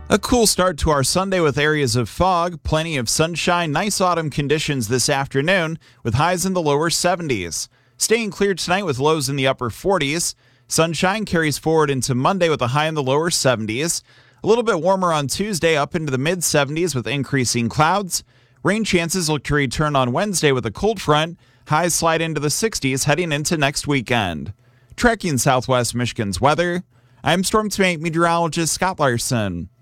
A cool start to our Sunday with areas of fog, plenty of sunshine, nice autumn conditions this afternoon with highs in the lower 70s. Staying clear tonight with lows in the upper 40s. Sunshine carries forward into Monday with a high in the lower 70s. A little bit warmer on Tuesday up into the mid 70s with increasing clouds. Rain chances look to return on Wednesday with a cold front. Highs slide into the 60s heading into next weekend. Tracking Southwest Michigan's weather, I'm Storm Team 8 meteorologist Scott Larson.